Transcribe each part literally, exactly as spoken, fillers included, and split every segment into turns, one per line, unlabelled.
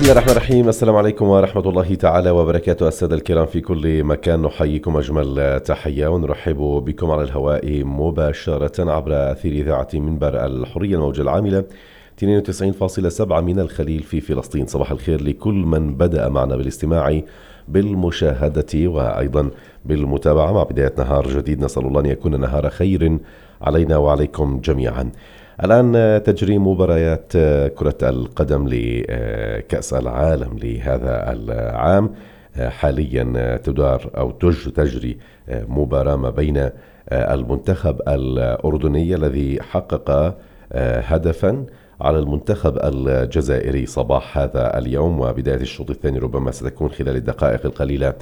بسم الله الرحمن الرحيم. السلام عليكم ورحمة الله تعالى وبركاته. السادة الكرام في كل مكان نحييكم أجمل تحية ونرحب بكم على الهواء مباشرة عبر أثير إذاعة منبر الحرية الموجة العاملة اثنين وتسعين فاصلة سبعة من الخليل في فلسطين. صباح الخير لكل من بدأ معنا بالاستماع بالمشاهدة وأيضا بالمتابعة مع بداية نهار جديد. نسأل الله أن يكون نهار خير علينا وعليكم جميعا. الآن تجري مباريات كرة القدم لكأس العالم لهذا العام. حاليا تدار أو تجري مباراة ما بين المنتخب الأردني الذي حقق هدفا على المنتخب الجزائري صباح هذا اليوم، وبداية الشوط الثاني ربما ستكون خلال الدقائق القليلة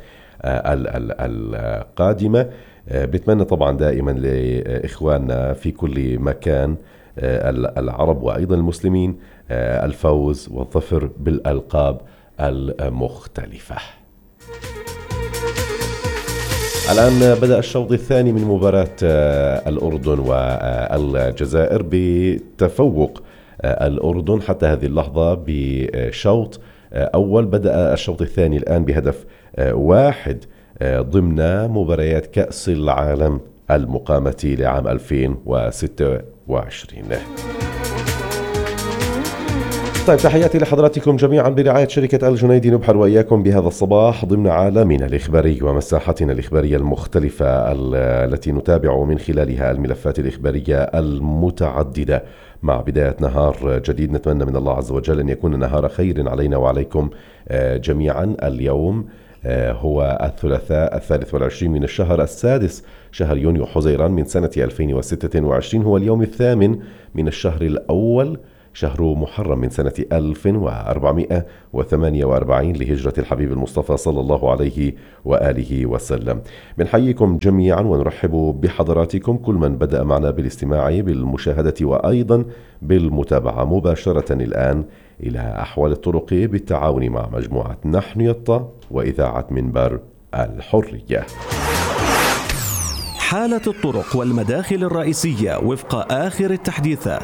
القادمة. بتمنى طبعا دائما لإخواننا في كل مكان العرب وأيضا المسلمين الفوز والظفر بالألقاب المختلفة. الآن بدأ الشوط الثاني من مباراة الأردن والجزائر بتفوق الأردن حتى هذه اللحظة بشوط أول. بدأ الشوط الثاني الآن بهدف واحد ضمن مباريات كأس العالم المقامة لعام ألفين وستة وعشرين. طيب، تحياتي لحضراتكم جميعا برعاية شركة الجنيدي. نبحر وإياكم بهذا الصباح ضمن عالمنا الإخباري ومساحتنا الإخبارية المختلفة التي نتابع من خلالها الملفات الإخبارية المتعددة. مع بداية نهار جديد نتمنى من الله عز وجل أن يكون نهار خير علينا وعليكم جميعا. اليوم هو الثلاثاء الثالث والعشرين من الشهر السادس شهر يونيو حزيران من سنة ألفين وستة وعشرين. هو اليوم الثامن من الشهر الأول شهر محرم من سنة ألف وأربعمائة وثمانية وأربعين لهجرة الحبيب المصطفى صلى الله عليه وآله وسلم. بنحييكم جميعا ونرحب بحضراتكم كل من بدأ معنا بالاستماع بالمشاهدة وأيضا بالمتابعة مباشرة الآن إلى أحوال الطرق بالتعاون مع مجموعة نحن يطا وإذاعة منبر الحرية.
حالة الطرق والمداخل الرئيسية وفق آخر التحديثات.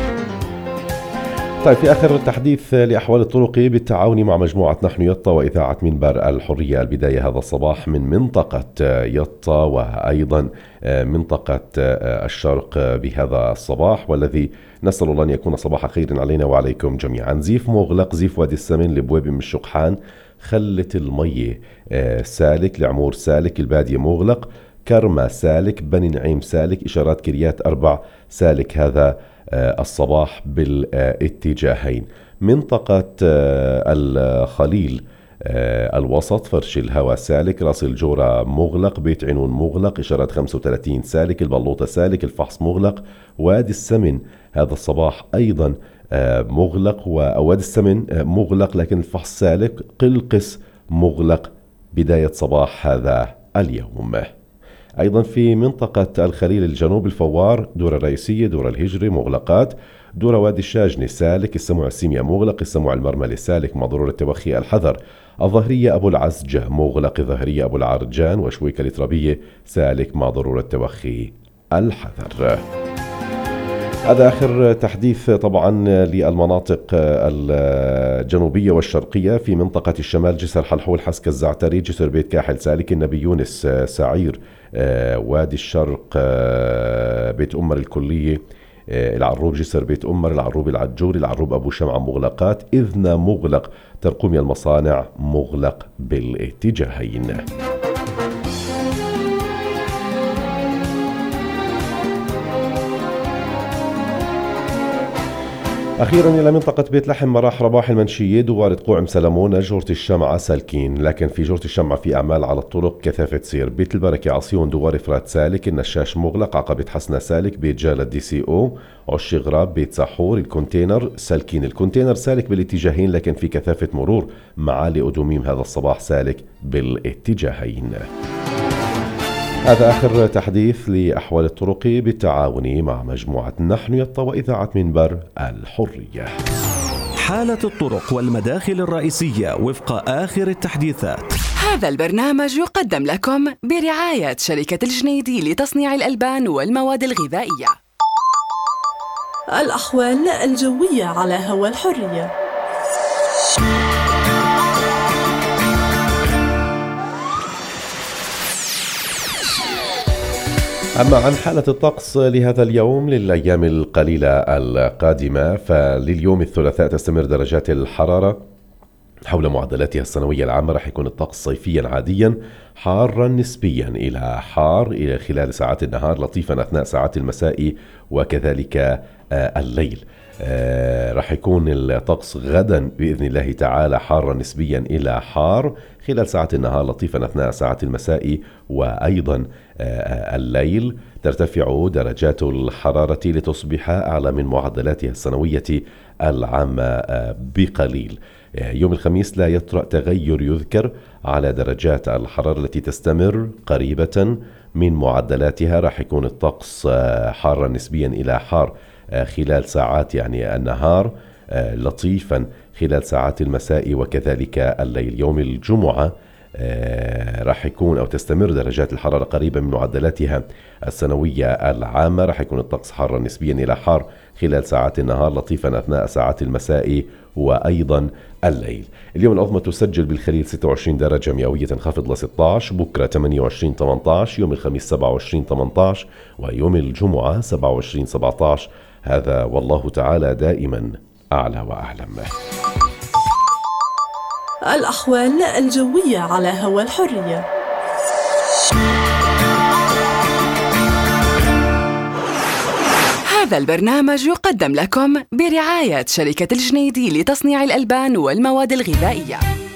طيب، في آخر التحديث لأحوال الطرق بالتعاون مع مجموعة نحن يطا وإذاعة منبر الحرية. البداية هذا الصباح من منطقة يطا وأيضا منطقة الشرق بهذا الصباح، والذي نسأل الله أن يكون صباح خير علينا وعليكم جميعا. زيف مغلق، زيف وادي السمن لبويب من الشقحان، خلة المية سالك، لعمور سالك، البادية مغلق، كرمة سالك، بني نعيم سالك، إشارات كريات أربع سالك هذا الصباح بالاتجاهين. منطقة الخليل الوسط، فرش الهوى سالك، راس الجورة مغلق، بيت عنون مغلق، إشارات خمسة وثلاثين سالك، البلوطة سالك، الفحص مغلق، وادي السمن هذا الصباح أيضا مغلق، ووادي السمن مغلق لكن الفحص سالك، قلقس مغلق بداية صباح هذا اليوم. أيضا في منطقة الخليل الجنوب الفوار، دور الرئيسية، دور الهجري مغلقات، دور وادي الشاجني سالك، السموع السيميا مغلق، السموع المرملي سالك مع ضرورة توخي الحذر، الظهرية أبو العزجة مغلق، الظهرية أبو العرجان وشويكة الترابية سالك مع ضرورة توخي الحذر. هذا آخر تحديث طبعا للمناطق الجنوبية والشرقية. في منطقة الشمال، جسر حلحول، حسك الزعتري، جسر بيت كاحل سالك، النبي يونس سعير، وادي الشرق، بيت أمر الكلية، العروب، جسر بيت أمر، العروب العجور، العروب أبو شمعة مغلقات، إذن مغلق، ترقمي المصانع مغلق بالاتجاهين. أخيرا إلى منطقة بيت لحم، مراح، رباح، المنشية، دوار قوعم، سلمونة، جورة الشمعة سالكين، لكن في جورة الشمعة في أعمال على الطرق كثافة سير. بيت البركة، عصيون، دوار فرات سالك، النشاش مغلق، عقبة حسنة سالك، بيت جالة دي سي او، عش غراب، بيت سحور، الكونتينر سالكين. الكونتينر سالك بالاتجاهين لكن في كثافة مرور. معالي أدوميم هذا الصباح سالك بالاتجاهين. هذا آخر تحديث لأحوال الطرق بالتعاون مع مجموعة نحن يطا وإذاعة منبر الحرية.
حالة الطرق والمداخل الرئيسية وفق آخر التحديثات.
هذا البرنامج يقدم لكم برعاية شركة الجنيدي لتصنيع الألبان والمواد الغذائية.
الأحوال الجوية على هوا الحرية.
أما عن حالة الطقس لهذا اليوم للأيام القليلة القادمة، فلليوم الثلاثاء تستمر درجات الحرارة حول معدلاتها السنوية العامة. رح يكون الطقس صيفيا عاديا حارا نسبيا إلى حار إلى خلال ساعات النهار، لطيفا أثناء ساعات المساء وكذلك الليل. آه رح يكون الطقس غدا بإذن الله تعالى حارا نسبيا إلى حار خلال ساعات النهار، لطيفا أثناء ساعات المساء وأيضا آه الليل. ترتفع درجات الحرارة لتصبح أعلى من معدلاتها السنوية العامة آه بقليل. يوم الخميس لا يطرأ تغير يذكر على درجات الحرارة التي تستمر قريبة من معدلاتها. راح يكون الطقس حارا نسبيا إلى حار خلال ساعات يعني النهار، لطيفا خلال ساعات المساء وكذلك الليل. يوم الجمعة راح يكون أو تستمر درجات الحرارة قريبة من معدلاتها السنوية العامة. راح يكون الطقس حارا نسبيا إلى حار خلال ساعات النهار، لطيفا أثناء ساعات المساء وأيضا الليل. اليوم العظمى تسجل بالخليل ستة وعشرين درجة مئوية تنخفض ل ستة عشر، بكرة ثمانية وعشرين ثمانية عشر، يوم الخميس سبعة وعشرين ثمانية عشر، ويوم الجمعة سبعة وعشرين سبعة عشر. هذا والله تعالى دائما أعلى وأعلم.
الأحوال الجوية على هوا الحرية.
هذا البرنامج يقدم لكم برعاية شركة الجنيدي لتصنيع الألبان والمواد الغذائية.